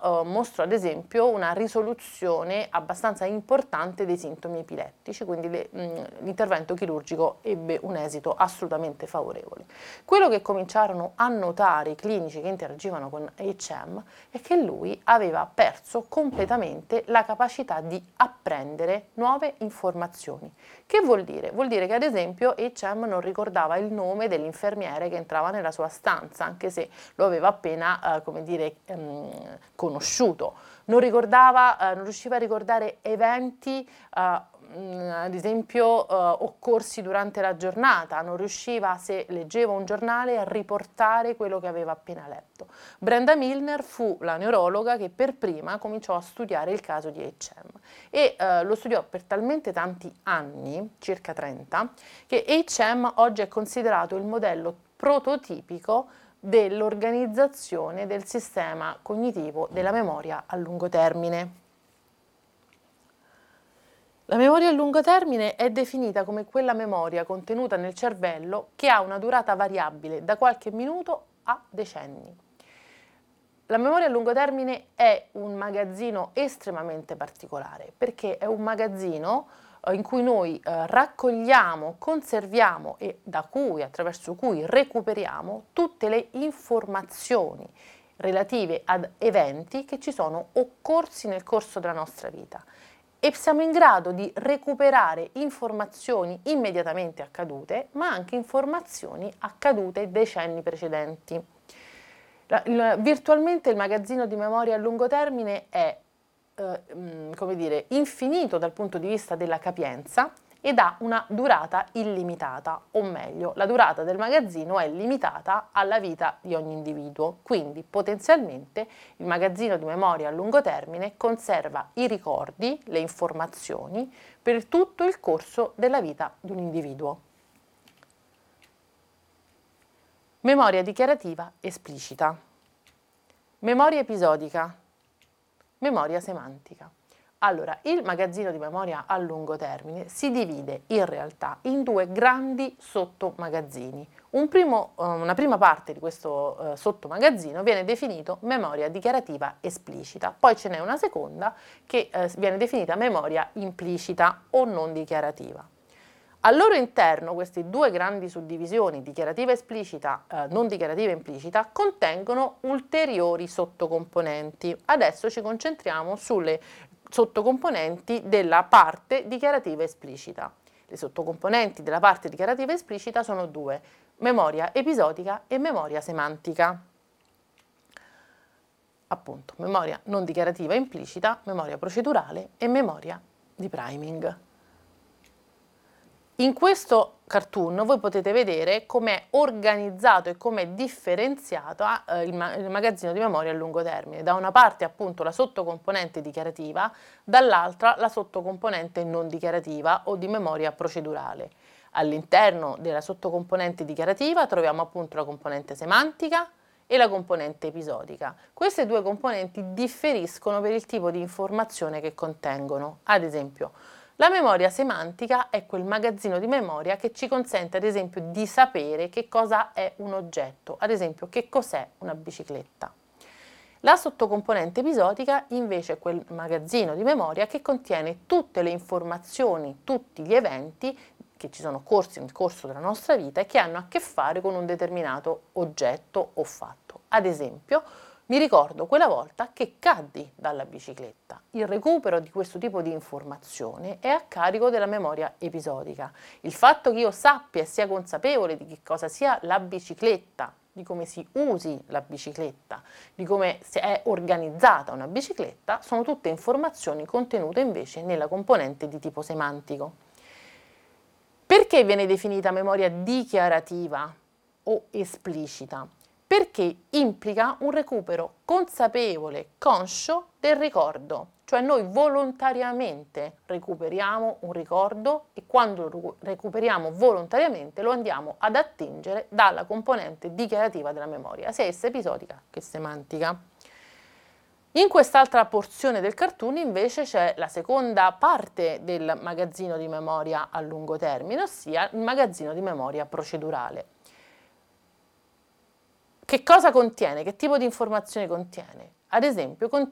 mostrò ad esempio una risoluzione abbastanza importante dei sintomi epilettici, quindi l'intervento chirurgico ebbe un esito assolutamente favorevole. Quello che cominciarono a notare i clinici che interagivano con HM è che lui aveva perso completamente la capacità di apprendere nuove informazioni. Che vuol dire? Vuol dire che ad esempio HM non ricordava il nome dell'infermiere che entrava nella sua stanza, anche se lo aveva appena, conosciuto. Non riusciva a ricordare eventi, ad esempio occorsi durante la giornata, non riusciva, se leggeva un giornale, a riportare quello che aveva appena letto. Brenda Milner fu la neurologa che per prima cominciò a studiare il caso di HM e lo studiò per talmente tanti anni, circa 30, che HM oggi è considerato il modello prototipico dell'organizzazione del sistema cognitivo della memoria a lungo termine. La memoria a lungo termine è definita come quella memoria contenuta nel cervello che ha una durata variabile da qualche minuto a decenni. La memoria a lungo termine è un magazzino estremamente particolare perché è un magazzino in cui noi raccogliamo, conserviamo e attraverso cui recuperiamo tutte le informazioni relative ad eventi che ci sono occorsi nel corso della nostra vita e siamo in grado di recuperare informazioni immediatamente accadute, ma anche informazioni accadute decenni precedenti. Virtualmente il magazzino di memoria a lungo termine è infinito dal punto di vista della capienza ed ha una durata illimitata, o meglio, la durata del magazzino è limitata alla vita di ogni individuo, quindi potenzialmente il magazzino di memoria a lungo termine conserva i ricordi, le informazioni per tutto il corso della vita di un individuo. Memoria dichiarativa esplicita, memoria episodica, memoria semantica. Allora, il magazzino di memoria a lungo termine si divide in realtà in due grandi sottomagazzini. Una prima parte di questo sottomagazzino viene definito memoria dichiarativa esplicita, poi ce n'è una seconda che viene definita memoria implicita o non dichiarativa. Al loro interno queste due grandi suddivisioni, dichiarativa esplicita, non dichiarativa implicita, contengono ulteriori sottocomponenti. Adesso ci concentriamo sulle sottocomponenti della parte dichiarativa esplicita. Le sottocomponenti della parte dichiarativa esplicita sono due: memoria episodica e memoria semantica. Appunto, memoria non dichiarativa implicita, memoria procedurale e memoria di priming. In questo cartoon voi potete vedere com'è organizzato e com'è differenziato il magazzino di memoria a lungo termine. Da una parte appunto la sottocomponente dichiarativa, dall'altra la sottocomponente non dichiarativa o di memoria procedurale. All'interno della sottocomponente dichiarativa troviamo appunto la componente semantica e la componente episodica. Queste due componenti differiscono per il tipo di informazione che contengono. Ad esempio, la memoria semantica è quel magazzino di memoria che ci consente, ad esempio, di sapere che cosa è un oggetto, ad esempio, che cos'è una bicicletta. La sottocomponente episodica invece è quel magazzino di memoria che contiene tutte le informazioni, tutti gli eventi che ci sono occorsi nel corso della nostra vita e che hanno a che fare con un determinato oggetto o fatto. Ad esempio, mi ricordo quella volta che caddi dalla bicicletta. Il recupero di questo tipo di informazione è a carico della memoria episodica. Il fatto che io sappia e sia consapevole di che cosa sia la bicicletta, di come si usi la bicicletta, di come è organizzata una bicicletta, sono tutte informazioni contenute invece nella componente di tipo semantico. Perché viene definita memoria dichiarativa o esplicita? Perché implica un recupero consapevole, conscio del ricordo, cioè noi volontariamente recuperiamo un ricordo e quando lo recuperiamo volontariamente lo andiamo ad attingere dalla componente dichiarativa della memoria, sia essa episodica che semantica. In quest'altra porzione del cartoon invece c'è la seconda parte del magazzino di memoria a lungo termine, ossia il magazzino di memoria procedurale. Che cosa contiene? Che tipo di informazioni contiene? Ad esempio,